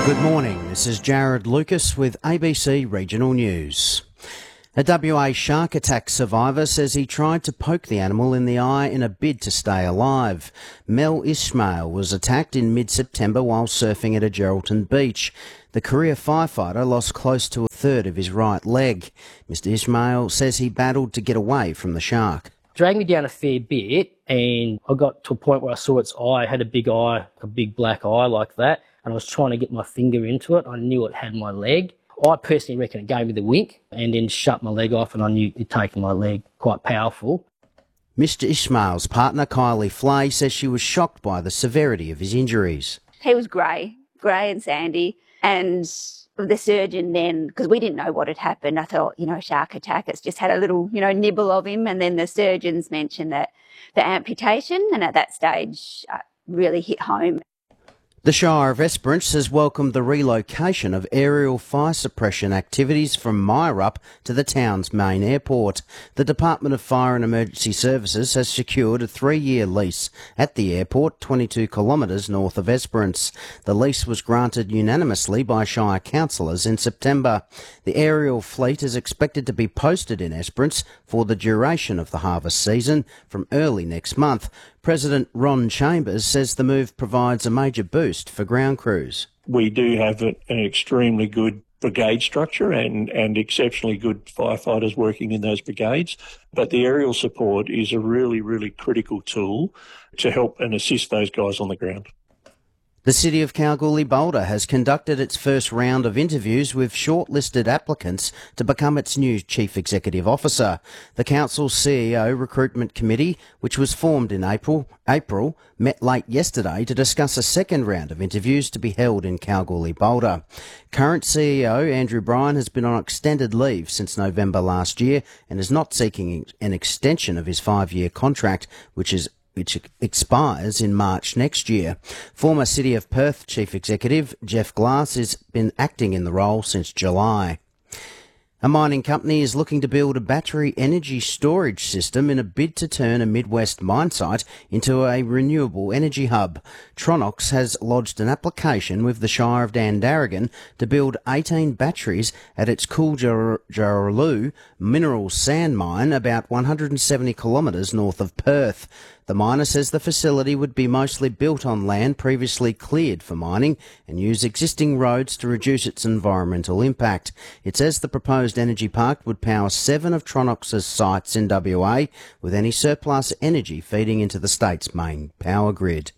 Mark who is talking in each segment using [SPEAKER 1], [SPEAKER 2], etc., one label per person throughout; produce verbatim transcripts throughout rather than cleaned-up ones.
[SPEAKER 1] Good morning, this is Jared Lucas with A B C Regional News. A W A shark attack survivor says he tried to poke the animal in the eye in a bid to stay alive. Mel Ishmael was attacked in mid-September while surfing at a Geraldton beach. The career firefighter lost close to a third of his right leg. Mister Ishmael says he battled to get away from the shark.
[SPEAKER 2] Dragged me down a fair bit, and I got to a point where I saw its eye. It had a big eye, a big black eye like that, and I was trying to get my finger into it. I knew it had my leg. I personally reckon it gave me the wink and then shut my leg off, and I knew it taken my leg. Quite powerful.
[SPEAKER 1] Mister Ishmael's partner, Kylie Flay, says she was shocked by the severity of his injuries.
[SPEAKER 3] He was grey, grey and sandy, and the surgeon then, because we didn't know what had happened, I thought, you know, shark attack, it's just had a little, you know, nibble of him, and then the surgeons mentioned that the amputation, and at that stage uh, really hit home.
[SPEAKER 1] The Shire of Esperance has welcomed the relocation of aerial fire suppression activities from Myrup to the town's main airport. The Department of Fire and Emergency Services has secured a three-year lease at the airport, twenty-two kilometres north of Esperance. The lease was granted unanimously by Shire councillors in September. The aerial fleet is expected to be posted in Esperance for the duration of the harvest season from early next month. President Ron Chambers says the move provides a major boost for ground crews.
[SPEAKER 4] We do have an extremely good brigade structure and, and exceptionally good firefighters working in those brigades, but the aerial support is a really, really critical tool to help and assist those guys on the ground.
[SPEAKER 1] The City of Kalgoorlie-Boulder has conducted its first round of interviews with shortlisted applicants to become its new Chief Executive Officer. The Council's C E O Recruitment Committee, which was formed in April, April, met late yesterday to discuss a second round of interviews to be held in Kalgoorlie-Boulder. Current C E O Andrew Bryan has been on extended leave since November last year and is not seeking an extension of his five-year contract, which is which expires in March next year. Former City of Perth Chief Executive Jeff Glass has been acting in the role since July. A mining company is looking to build a battery energy storage system in a bid to turn a Midwest mine site into a renewable energy hub. Tronox has lodged an application with the Shire of Dandaragan to build eighteen batteries at its Cooljarraloo mineral sand mine about one hundred seventy kilometres north of Perth. The miner says the facility would be mostly built on land previously cleared for mining and use existing roads to reduce its environmental impact. It says the proposed energy park would power seven of Tronox's sites in W A, with any surplus energy feeding into the state's main power grid.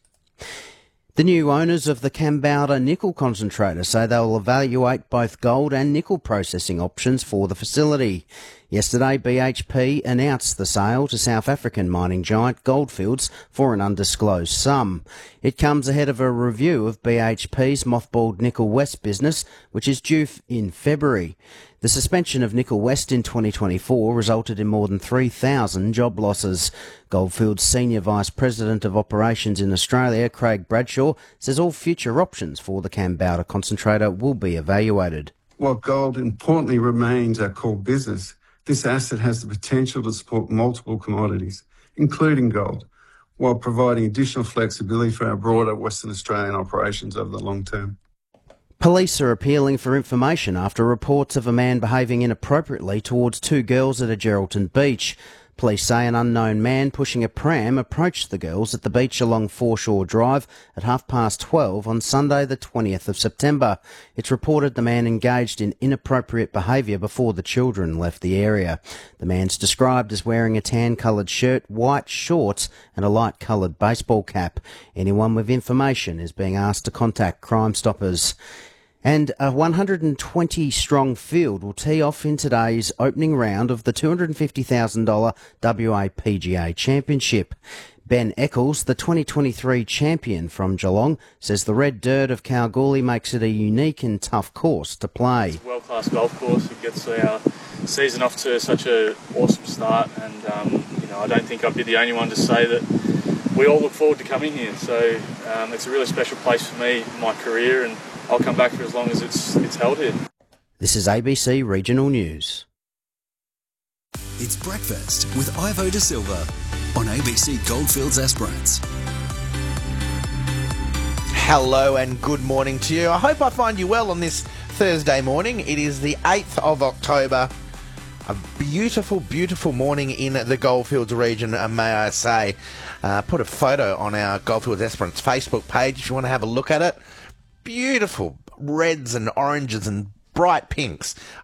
[SPEAKER 1] The new owners of the Kambalda nickel concentrator say they'll evaluate both gold and nickel processing options for the facility. Yesterday, B H P announced the sale to South African mining giant Goldfields for an undisclosed sum. It comes ahead of a review of B H P's mothballed Nickel West business, which is due in February. The suspension of Nickel West in twenty twenty-four resulted in more than three thousand job losses. Goldfields Senior Vice President of Operations in Australia, Craig Bradshaw, says all future options for the Kambalda concentrator will be evaluated.
[SPEAKER 5] While gold importantly remains our core business, this asset has the potential to support multiple commodities, including gold, while providing additional flexibility for our broader Western Australian operations over the long term.
[SPEAKER 1] Police are appealing for information after reports of a man behaving inappropriately towards two girls at a Geraldton beach. Police say an unknown man pushing a pram approached the girls at the beach along Foreshore Drive at half past twelve on Sunday the twentieth of September. It's reported the man engaged in inappropriate behaviour before the children left the area. The man's described as wearing a tan-coloured shirt, white shorts and a light-coloured baseball cap. Anyone with information is being asked to contact Crime Stoppers. And a one hundred twenty strong field will tee off in today's opening round of the two hundred fifty thousand dollars W A P G A Championship. Ben Eccles, the twenty twenty-three champion from Geelong, says the red dirt of Kalgoorlie makes it a unique and tough course to play.
[SPEAKER 6] It's a world-class golf course. It gets our season off to such an awesome start, and um, you know, I don't think I'd be the only one to say that we all look forward to coming here. So um, it's a really special place for me, my career, and I'll come back for as long as it's it's held here.
[SPEAKER 1] This is A B C Regional News.
[SPEAKER 7] It's Breakfast with Ivo De Silva on A B C Goldfields Esperance.
[SPEAKER 8] Hello and good morning to you. I hope I find you well on this Thursday morning. It is the eighth of October. A beautiful, beautiful morning in the Goldfields region, may I say. Uh, put a photo on our Goldfields Esperance Facebook page if you want to have a look at it. Beautiful reds and oranges and bright pinks